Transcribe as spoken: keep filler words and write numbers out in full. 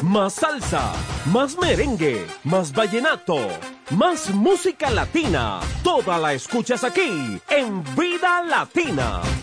Más salsa, más merengue, más vallenato, más música latina. Toda la escuchas aquí en Vida Latina.